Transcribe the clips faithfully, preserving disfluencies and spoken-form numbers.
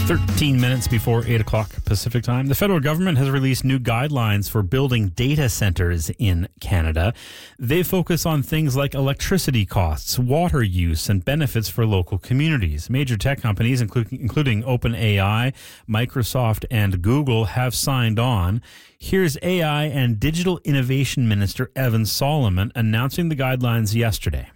thirteen minutes before eight o'clock Pacific time, the federal government has released new guidelines for building data centers in Canada. They focus on things like electricity costs, water use, and benefits for local communities. Major tech companies, including, including OpenAI, Microsoft, and Google, have signed on. Here's A I and Digital Innovation Minister Evan Solomon announcing the guidelines yesterday.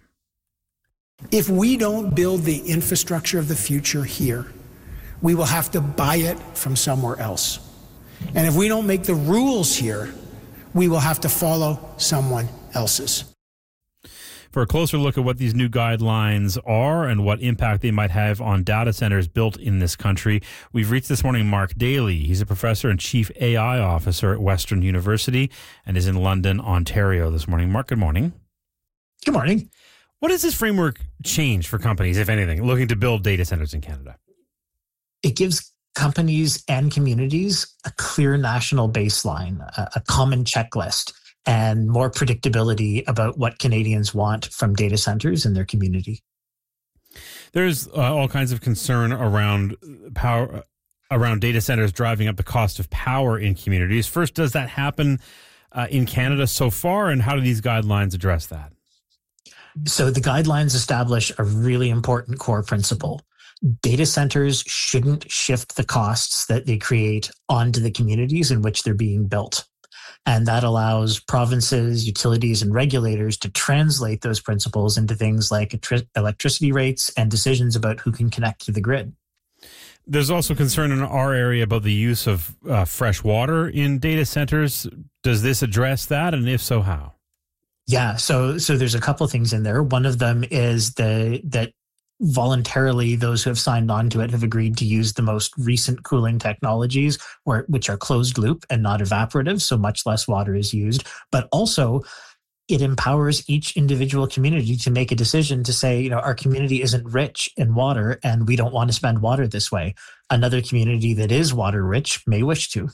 If we don't build the infrastructure of the future here, we will have to buy it from somewhere else. And if we don't make the rules here, we will have to follow someone else's. For a closer look at what these new guidelines are and what impact they might have on data centers built in this country, we've reached this morning Mark Daly. He's a professor and chief A I officer at Western University and is in London, Ontario this morning. Mark, good morning. Good morning. What does this framework change for companies, if anything, looking to build data centers in Canada? It gives companies and communities a clear national baseline, a, a common checklist, and more predictability about what Canadians want from data centers in their community. There's uh, all kinds of concern around power, around data centers driving up the cost of power in communities. First, does that happen uh, in Canada so far, and how do these guidelines address that? So the guidelines establish a really important core principle. Data centers shouldn't shift the costs that they create onto the communities in which they're being built. And that allows provinces, utilities, and regulators to translate those principles into things like electricity rates and decisions about who can connect to the grid. There's also concern in our area about the use of uh, fresh water in data centers. Does this address that? And if so, how? Yeah, so so there's a couple of things in there. One of them is the that voluntarily those who have signed on to it have agreed to use the most recent cooling technologies, or which are closed loop and not evaporative, so much less water is used. But also, it empowers each individual community to make a decision to say, you know, our community isn't rich in water and we don't want to spend water this way. Another community that is water rich may wish to.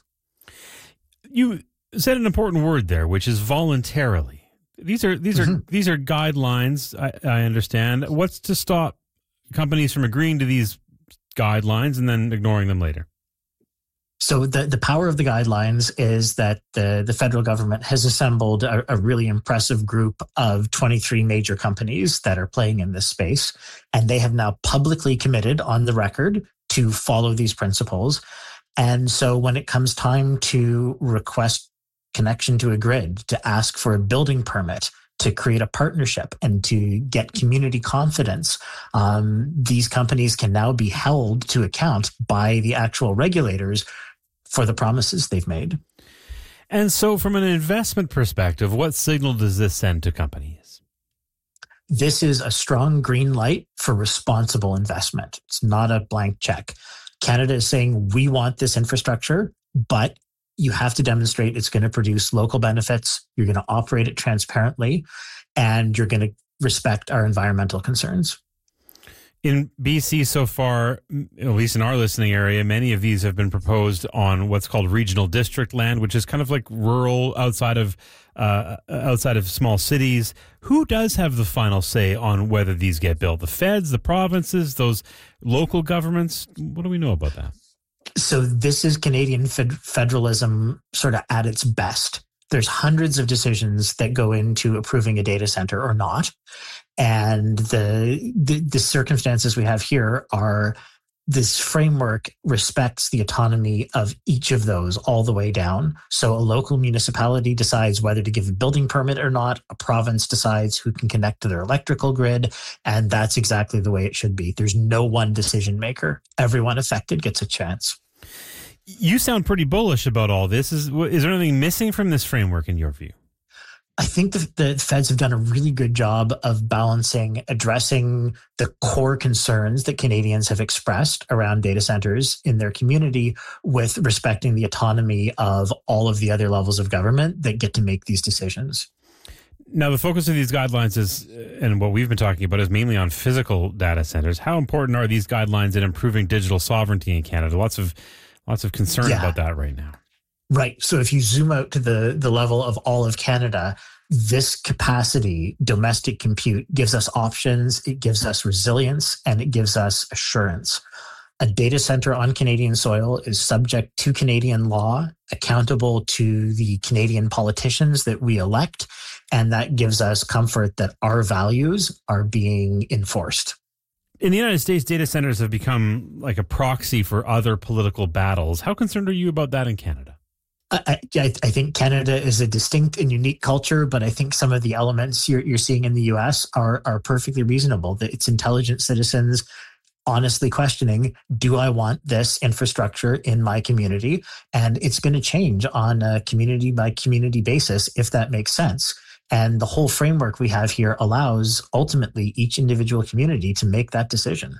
You said an important word there, which is voluntarily. These are these mm-hmm. are these are guidelines. I, I understand. What's to stop companies from agreeing to these guidelines and then ignoring them later? So the, the power of the guidelines is that the, the federal government has assembled a, a really impressive group of twenty-three major companies that are playing in this space. And they have now publicly committed on the record to follow these principles. And so when it comes time to request connection to a grid, to ask for a building permit, to create a partnership, and to get community confidence, um, these companies can now be held to account by the actual regulators for the promises they've made. And so from an investment perspective, what signal does this send to companies? This is a strong green light for responsible investment. It's not a blank check. Canada is saying, we want this infrastructure, but you have to demonstrate it's going to produce local benefits, you're going to operate it transparently, and you're going to respect our environmental concerns. In B C so far, at least in our listening area, many of these have been proposed on what's called regional district land, which is kind of like rural outside of uh, outside of small cities. Who does have the final say on whether these get built? The feds, the provinces, those local governments? What do we know about that? So this is Canadian fed- federalism sort of at its best. There's hundreds of decisions that go into approving a data center or not. And the, the, the circumstances we have here are this framework respects the autonomy of each of those all the way down. So a local municipality decides whether to give a building permit or not. A province decides who can connect to their electrical grid. And that's exactly the way it should be. There's no one decision maker. Everyone affected gets a chance. You sound pretty bullish about all this. Is, is there anything missing from this framework in your view? I think the, the feds have done a really good job of balancing, addressing the core concerns that Canadians have expressed around data centers in their community with respecting the autonomy of all of the other levels of government that get to make these decisions. Now, the focus of these guidelines is, and what we've been talking about, is mainly on physical data centers. How important are these guidelines in improving digital sovereignty in Canada? Lots of lots of concern yeah. about that right now. Right. So if you zoom out to the, the level of all of Canada, this capacity, domestic compute, gives us options, it gives us resilience, and it gives us assurance. A data center on Canadian soil is subject to Canadian law, accountable to the Canadian politicians that we elect, and that gives us comfort that our values are being enforced. In the United States, data centers have become like a proxy for other political battles. How concerned are you about that in Canada? I, I, I think Canada is a distinct and unique culture, but I think some of the elements you're, you're seeing in the U S are, are perfectly reasonable. That it's intelligent citizens honestly questioning, do I want this infrastructure in my community? And it's going to change on a community by community basis, if that makes sense. And the whole framework we have here allows ultimately each individual community to make that decision.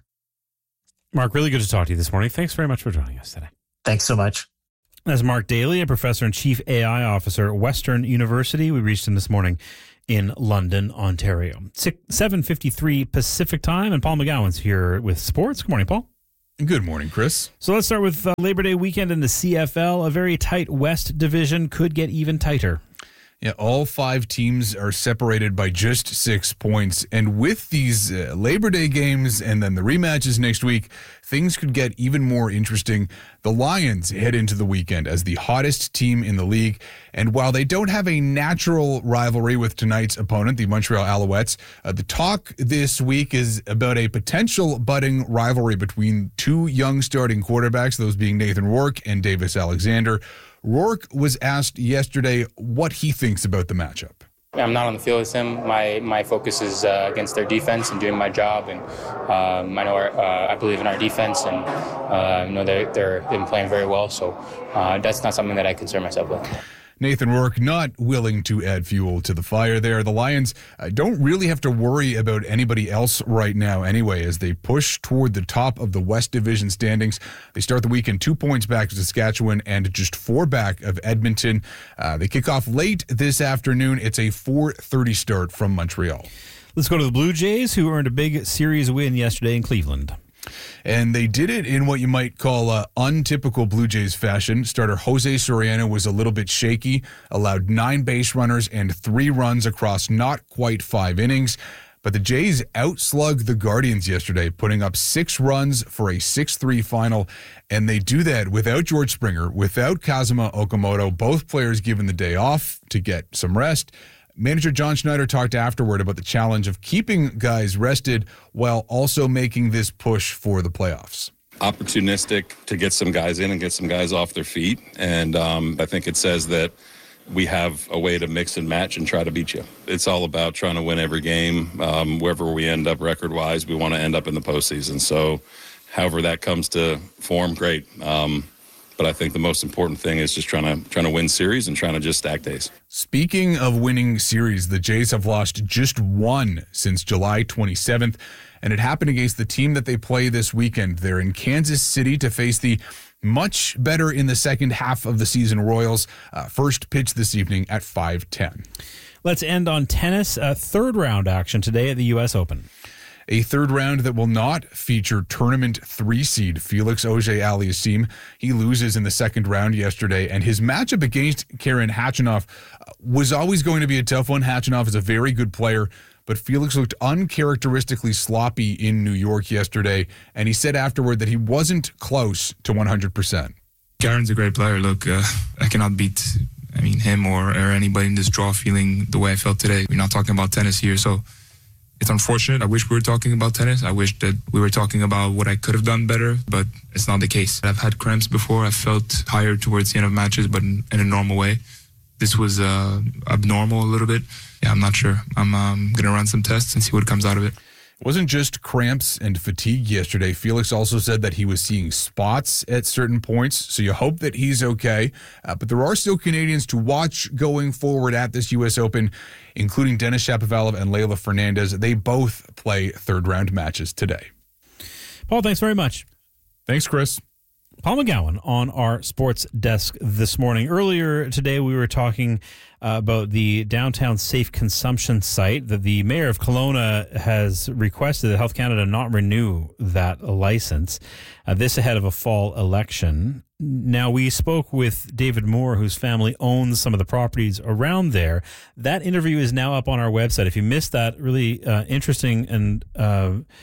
Mark, really good to talk to you this morning. Thanks very much for joining us today. Thanks so much. That's Mark Daly, a professor and chief A I officer at Western University. We reached him this morning in London, Ontario. seven fifty-three Pacific time, and Paul McGowan's here with sports. Good morning, Paul. Good morning, Chris. So let's start with uh, Labor Day weekend in the C F L. A very tight West division could get even tighter. Yeah, all five teams are separated by just six points. And with these uh, Labor Day games and then the rematches next week, things could get even more interesting. The Lions head into the weekend as the hottest team in the league. And while they don't have a natural rivalry with tonight's opponent, the Montreal Alouettes, uh, the talk this week is about a potential budding rivalry between two young starting quarterbacks, those being Nathan Rourke and Davis Alexander. Rourke was asked yesterday what he thinks about the matchup. I'm not on the field with him. My my focus is uh, against their defense and doing my job. And um, I know our, uh, I believe in our defense, and uh, I know they're, they're been playing very well. So uh, that's not something that I concern myself with. Nathan Rourke not willing to add fuel to the fire there. The Lions uh, don't really have to worry about anybody else right now anyway as they push toward the top of the West Division standings. They start the weekend two points back of Saskatchewan and just four back of Edmonton. Uh, they kick off late this afternoon. It's a four thirty start from Montreal. Let's go to the Blue Jays, who earned a big series win yesterday in Cleveland. And they did it in what you might call uh, untypical Blue Jays fashion. Starter Jose Soriano was a little bit shaky, allowed nine base runners and three runs across not quite five innings. But the Jays outslugged the Guardians yesterday, putting up six runs for a six three final. And they do that without George Springer, without Kazuma Okamoto, both players given the day off to get some rest. Manager John Schneider talked afterward about the challenge of keeping guys rested while also making this push for the playoffs. Opportunistic to get some guys in and get some guys off their feet. And um, I think it says that we have a way to mix and match and try to beat you. It's all about trying to win every game. Um, wherever we end up record-wise, we want to end up in the postseason. So however that comes to form, great. Um, But I think the most important thing is just trying to trying to win series and trying to just stack days. Speaking of winning series, the Jays have lost just one since July twenty-seventh, and it happened against the team that they play this weekend. They're in Kansas City to face the much better in the second half of the season Royals. Uh, first pitch this evening at five ten. Let's end on tennis. Uh, third round action today at the U S Open. A third round that will not feature tournament three seed Felix Auger-Aliassime. He loses in the second round yesterday, and his matchup against Karen Khachanov was always going to be a tough one. Khachanov is a very good player, but Felix looked uncharacteristically sloppy in New York yesterday, and he said afterward that he wasn't close to one hundred percent. Karen's a great player. Look, uh, I cannot beat, I mean, him or, or anybody in this draw feeling the way I felt today. We're not talking about tennis here, so it's unfortunate. I wish we were talking about tennis. I wish that we were talking about what I could have done better, but it's not the case. I've had cramps before. I felt tired towards the end of matches, but in, in a normal way. This was uh, abnormal a little bit. Yeah, I'm not sure. I'm um, going to run some tests and see what comes out of it. It wasn't just cramps and fatigue yesterday. Felix also said that he was seeing spots at certain points, so you hope that he's okay. Uh, but there are still Canadians to watch going forward at this U S Open, including Denis Shapovalov and Leylah Fernandez. They both play third-round matches today. Paul, thanks very much. Thanks, Chris. Paul McGowan on our sports desk this morning. Earlier today, we were talking uh, about the downtown safe consumption site that the mayor of Kelowna has requested that Health Canada not renew that license. Uh, this ahead of a fall election. Now, we spoke with David Moore, whose family owns some of the properties around there. That interview is now up on our website. If you missed that really uh, interesting and uh,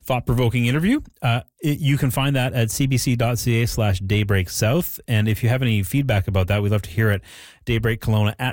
thought-provoking interview. Uh, it, you can find that at cbc.ca slash daybreak south. And if you have any feedback about that, we'd love to hear it. Daybreak Kelowna at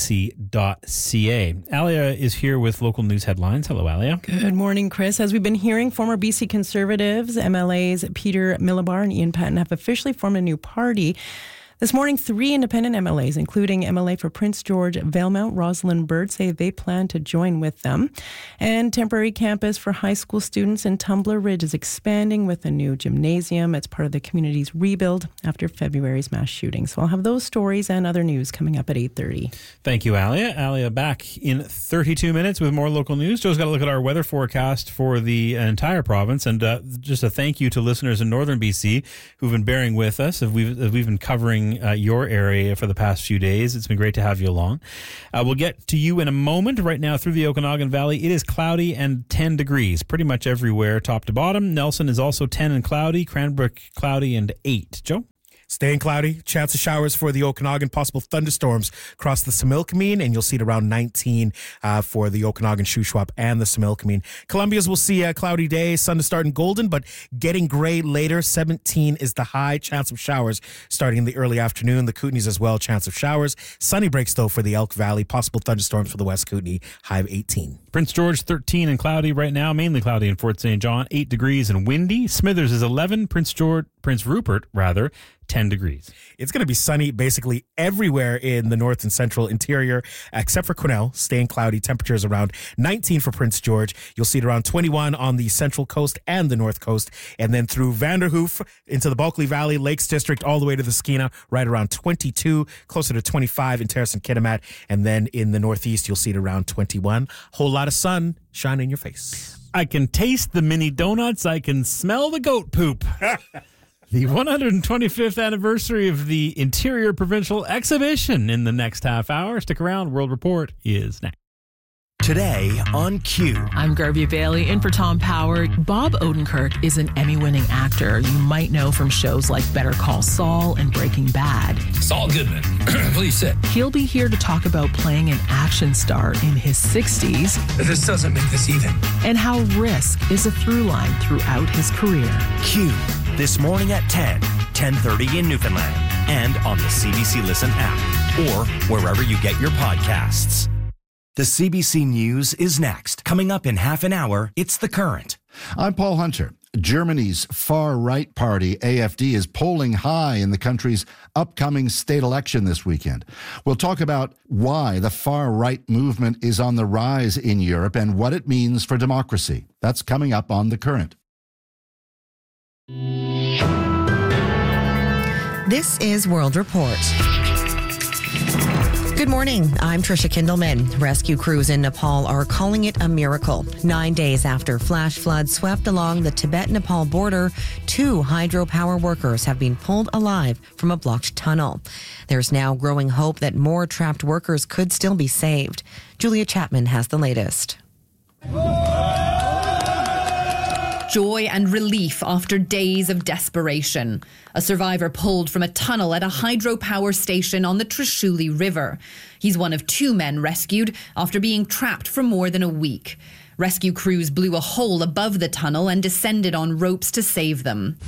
cbc.ca. Alia is here with local news headlines. Hello, Alia. Good morning, Chris. As we've been hearing, former B C Conservatives, M L As Peter Millibar and Ian Patten have officially formed a new party. This morning, three independent M L As, including M L A for Prince George Valemount, Rosalind Bird, say they plan to join with them. And temporary campus for high school students in Tumbler Ridge is expanding with a new gymnasium. It's part of the community's rebuild after February's mass shooting. So I'll have those stories and other news coming up at eight thirty. Thank you, Alia. Alia back in thirty-two minutes with more local news. Joe's got to look at our weather forecast for the entire province. And uh, just a thank you to listeners in northern B C who've been bearing with us as we've, as we've been covering Uh, your area for the past few days. It's been great to have you along. Uh, we'll get to you in a moment. Right now through the Okanagan Valley, it is cloudy and ten degrees pretty much everywhere, top to bottom. Nelson is also ten and cloudy. Cranbrook cloudy and eight. Joe? Staying cloudy, chance of showers for the Okanagan, possible thunderstorms across the Similkameen, and you'll see it around nineteen uh, for the Okanagan, Shuswap, and the Similkameen. Columbia's will see a cloudy day, sun to start in Golden, but getting gray later. seventeen is the high, chance of showers starting in the early afternoon. The Kootenays as well, chance of showers. Sunny breaks, though, for the Elk Valley, possible thunderstorms for the West Kootenay, high of eighteen. Prince George, thirteen and cloudy right now, mainly cloudy in Fort Saint John, eight degrees and windy. Smithers is eleven, Prince George, Prince Rupert, rather, ten degrees. It's going to be sunny basically everywhere in the north and central interior, except for Quesnel, staying cloudy. Temperatures around nineteen for Prince George. You'll see it around twenty-one on the central coast and the north coast. And then through Vanderhoof into the Bulkley Valley, Lakes District, all the way to the Skeena, right around twenty-two, closer to twenty-five in Terrace and Kitimat. And then in the northeast, you'll see it around twenty-one. Whole lot of sun shining in your face. I can taste the mini donuts. I can smell the goat poop. The one hundred twenty-fifth anniversary of the Interior Provincial Exhibition in the next half hour. Stick around. World Report is next. Today on Q. I'm Garvey Bailey, in for Tom Power. Bob Odenkirk is an Emmy-winning actor you might know from shows like Better Call Saul and Breaking Bad. Saul Goodman, please sit. He'll be here to talk about playing an action star in his sixties. This doesn't make this even. And how risk is a through line throughout his career. Q, this morning at ten, ten thirty in Newfoundland, and on the C B C Listen app, or wherever you get your podcasts. The C B C News is next. Coming up in half an hour, it's The Current. I'm Paul Hunter. Germany's far-right party, A F D, is polling high in the country's upcoming state election this weekend. We'll talk about why the far-right movement is on the rise in Europe and what it means for democracy. That's coming up on The Current. This is World Report. Good morning. I'm Trisha Kindleman. Rescue crews in Nepal are calling it a miracle. Nine days after flash floods swept along the Tibet-Nepal border, two hydropower workers have been pulled alive from a blocked tunnel. There's now growing hope that more trapped workers could still be saved. Julia Chapman has the latest. Joy and relief after days of desperation. A survivor pulled from a tunnel at a hydropower station on the Trishuli River. He's one of two men rescued after being trapped for more than a week. Rescue crews blew a hole above the tunnel and descended on ropes to save them.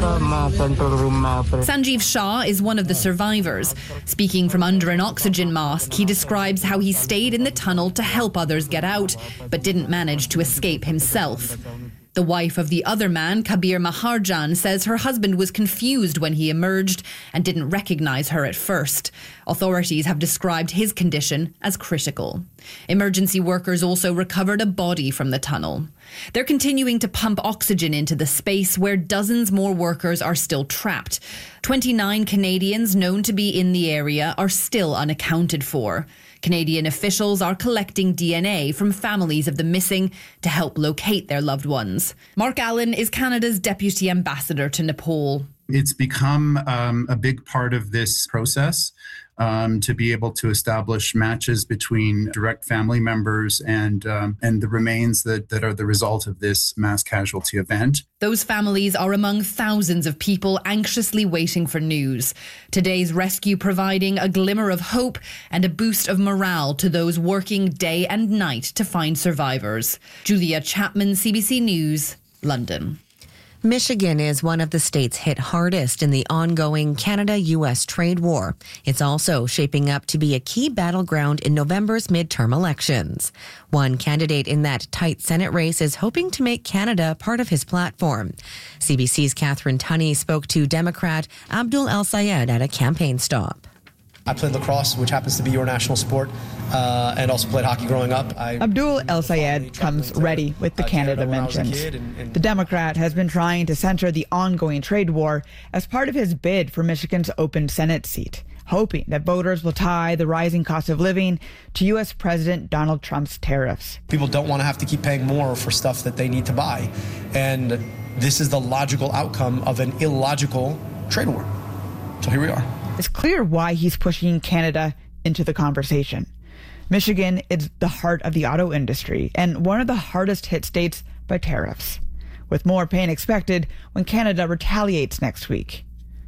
Sanjeev Shah is one of the survivors. Speaking from under an oxygen mask, he describes how he stayed in the tunnel to help others get out, but didn't manage to escape himself. The wife of the other man, Kabir Maharjan, says her husband was confused when he emerged and didn't recognize her at first. Authorities have described his condition as critical. Emergency workers also recovered a body from the tunnel. They're continuing to pump oxygen into the space where dozens more workers are still trapped. twenty-nine Canadians known to be in the area are still unaccounted for. Canadian officials are collecting D N A from families of the missing to help locate their loved ones. Mark Allen is Canada's Deputy Ambassador to Nepal. It's become um, a big part of this process um, to be able to establish matches between direct family members and um, and the remains that, that are the result of this mass casualty event. Those families are among thousands of people anxiously waiting for news. Today's rescue providing a glimmer of hope and a boost of morale to those working day and night to find survivors. Julia Chapman, C B C News, London. Michigan is one of the states hit hardest in the ongoing Canada-U S trade war. It's also shaping up to be a key battleground in November's midterm elections. One candidate in that tight Senate race is hoping to make Canada part of his platform. C B C's Catherine Tunney spoke to Democrat Abdul El-Sayed at a campaign stop. I played lacrosse, which happens to be your national sport, uh, and also played hockey growing up. I Abdul El-Sayed comes ready with the Canada mentions. The Democrat has been trying to center the ongoing trade war as part of his bid for Michigan's open Senate seat, hoping that voters will tie the rising cost of living to U S President Donald Trump's tariffs. People don't want to have to keep paying more for stuff that they need to buy, and this is the logical outcome of an illogical trade war. So here we are. It's clear why he's pushing Canada into the conversation. Michigan is the heart of the auto industry and one of the hardest hit states by tariffs, with more pain expected when Canada retaliates next week.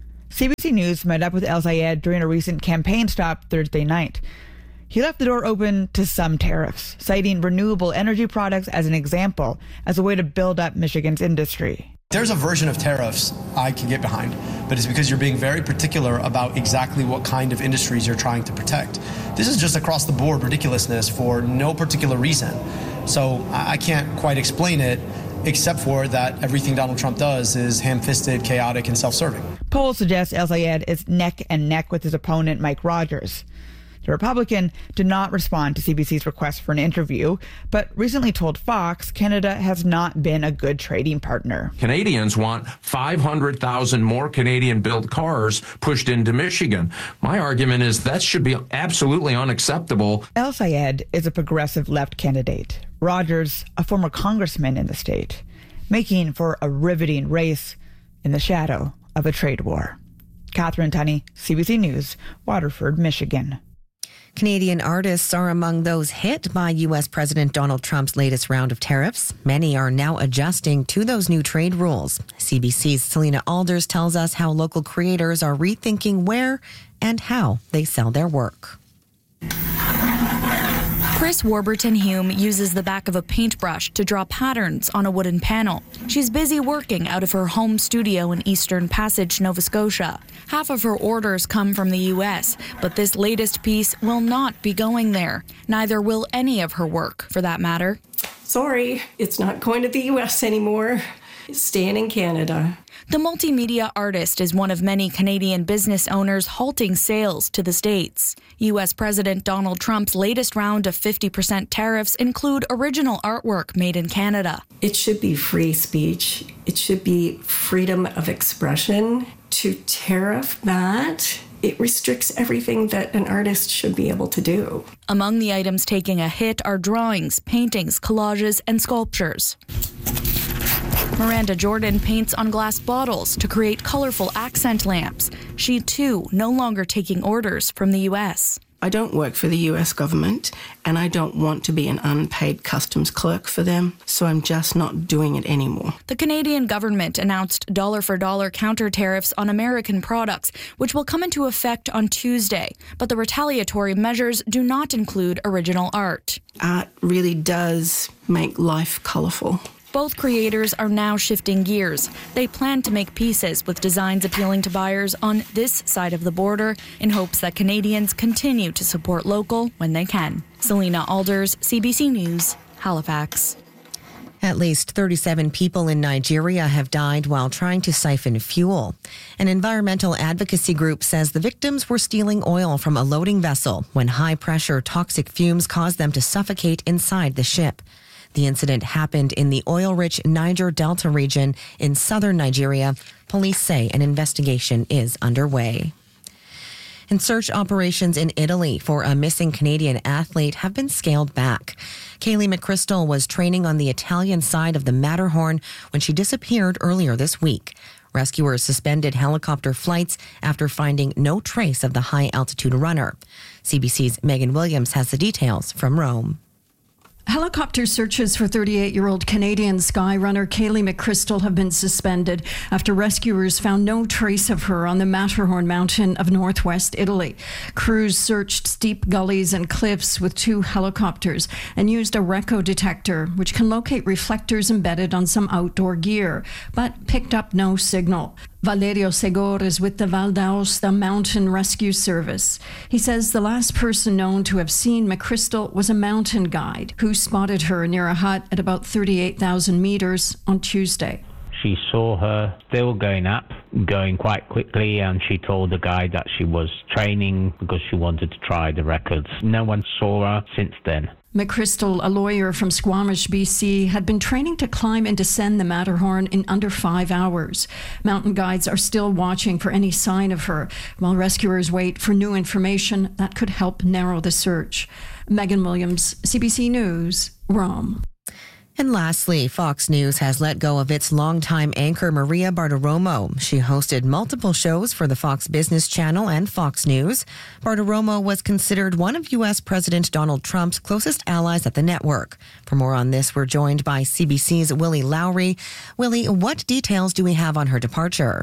C B C News met up with El-Sayed during a recent campaign stop Thursday night. He left the door open to some tariffs, citing renewable energy products as an example, as a way to build up Michigan's industry. There's a version of tariffs I can get behind, but it's because you're being very particular about exactly what kind of industries you're trying to protect. This is just across the board ridiculousness for no particular reason. So I can't quite explain it, except for that everything Donald Trump does is ham-fisted, chaotic, and self-serving. Polls suggest El-Sayed is neck and neck with his opponent, Mike Rogers. The Republican did not respond to C B C's request for an interview, but recently told Fox Canada has not been a good trading partner. Canadians want five hundred thousand more Canadian-built cars pushed into Michigan. My argument is that should be absolutely unacceptable. El-Sayed is a progressive left candidate. Rogers, a former congressman in the state, making for a riveting race in the shadow of a trade war. Catherine Tunney, C B C News, Waterford, Michigan. Canadian artists are among those hit by U S President Donald Trump's latest round of tariffs. Many are now adjusting to those new trade rules. C B C's Selena Alders tells us how local creators are rethinking where and how they sell their work. Chris Warburton-Hume uses the back of a paintbrush to draw patterns on a wooden panel. She's busy working out of her home studio in Eastern Passage, Nova Scotia. Half of her orders come from the U S, but this latest piece will not be going there. Neither will any of her work, for that matter. Sorry, it's not going to the U S anymore. It's staying in Canada. The multimedia artist is one of many Canadian business owners halting sales to the States. U S President Donald Trump's latest round of fifty percent tariffs include original artwork made in Canada. It should be free speech. It should be freedom of expression. To tariff that, it restricts everything that an artist should be able to do. Among the items taking a hit are drawings, paintings, collages, and sculptures. Miranda Jordan paints on glass bottles to create colorful accent lamps. She, too, no longer taking orders from the U S. I don't work for the U S government, and I don't want to be an unpaid customs clerk for them, so I'm just not doing it anymore. The Canadian government announced dollar-for-dollar counter tariffs on American products, which will come into effect on Tuesday. But the retaliatory measures do not include original art. Art really does make life colorful. Both creators are now shifting gears. They plan to make pieces with designs appealing to buyers on this side of the border in hopes that Canadians continue to support local when they can. Selena Alders, C B C News, Halifax. At least thirty-seven people in Nigeria have died while trying to siphon fuel. An environmental advocacy group says the victims were stealing oil from a loading vessel when high-pressure toxic fumes caused them to suffocate inside the ship. The incident happened in the oil-rich Niger Delta region in southern Nigeria. Police say an investigation is underway. And search operations in Italy for a missing Canadian athlete have been scaled back. Kaylee McChrystal was training on the Italian side of the Matterhorn when she disappeared earlier this week. Rescuers suspended helicopter flights after finding no trace of the high-altitude runner. C B C's Megan Williams has the details from Rome. Helicopter searches for thirty-eight-year-old Canadian skyrunner Kaylee McChrystal have been suspended after rescuers found no trace of her on the Matterhorn mountain of northwest Italy. Crews searched steep gullies and cliffs with two helicopters and used a Reco detector, which can locate reflectors embedded on some outdoor gear, but picked up no signal. Valerio Segor is with the Val d'Aosta Mountain Rescue Service. He says the last person known to have seen McChrystal was a mountain guide who spotted her near a hut at about thirty-eight thousand meters on Tuesday. She saw her still going up, going quite quickly, and she told the guide that she was training because she wanted to try the records. No one saw her since then. McChrystal, a lawyer from Squamish, B C, had been training to climb and descend the Matterhorn in under five hours. Mountain guides are still watching for any sign of her, while rescuers wait for new information that could help narrow the search. Megan Williams, C B C News, Rome. And lastly, Fox News has let go of its longtime anchor Maria Bartiromo. She hosted multiple shows for the Fox Business Channel and Fox News. Bartiromo was considered one of U S President Donald Trump's closest allies at the network. For more on this, we're joined by C B C's Willie Lowry. Willie, what details do we have on her departure?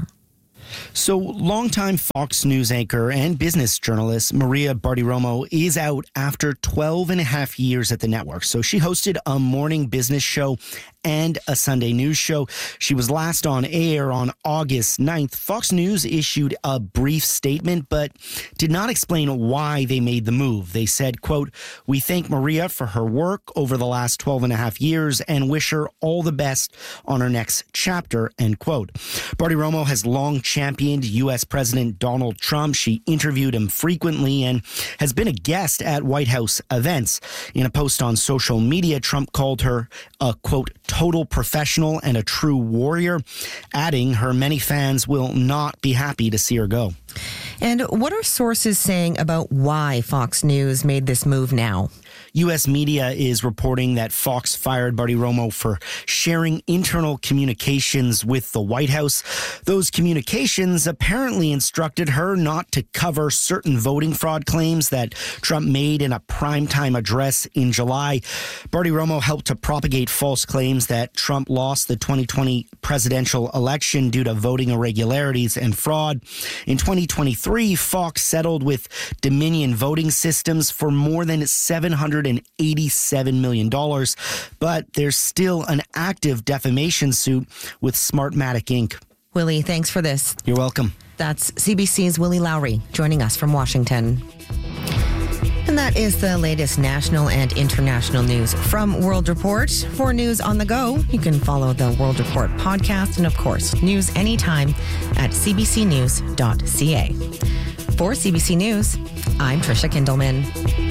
So, longtime Fox News anchor and business journalist Maria Bartiromo is out after twelve and a half years at the network. So, she hosted a morning business show and a Sunday news show. She was last on air on August ninth. Fox News issued a brief statement, but did not explain why they made the move. They said, quote, "We thank Maria for her work over the last twelve and a half years and wish her all the best on her next chapter," end quote. Bartiromo has long championed U S President Donald Trump. She interviewed him frequently and has been a guest at White House events. In a post on social media, Trump called her a, quote, total professional and a true warrior, adding her many fans will not be happy to see her go. And what are sources saying about why Fox News made this move now? U S media is reporting that Fox fired Bartiromo for sharing internal communications with the White House. Those communications apparently instructed her not to cover certain voting fraud claims that Trump made in a primetime address in July. Bartiromo helped to propagate false claims that Trump lost the twenty twenty presidential election due to voting irregularities and fraud. In twenty twenty-three, Fox settled with Dominion Voting Systems for more than seven hundred eighty-seven million dollars, but there's still an active defamation suit with Smartmatic Incorporated. Willie, thanks for this. You're welcome. That's C B C's Willie Lowry joining us from Washington. And that is the latest national and international news from World Report. For news on the go, you can follow the World Report podcast and, of course, news anytime at c b c news dot c a. For C B C News, I'm Trisha Kindelman.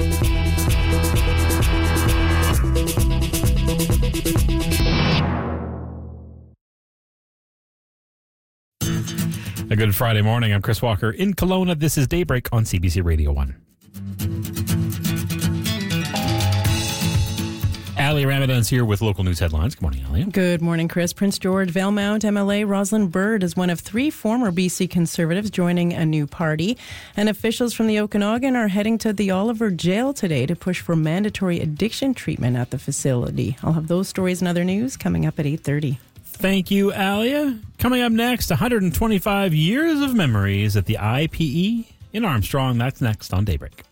A good Friday morning. I'm Chris Walker in Kelowna. This is Daybreak on C B C Radio one. Ali Ramadan's here with local news headlines. Good morning, Ali. Good morning, Chris. Prince George Valemount M L A Rosalind Bird is one of three former B C Conservatives joining a new party. And officials from the Okanagan are heading to the Oliver Jail today to push for mandatory addiction treatment at the facility. I'll have those stories and other news coming up at eight thirty. Thank you, Alia. Coming up next, one hundred twenty-five years of memories at the I P E in Armstrong. That's next on Daybreak.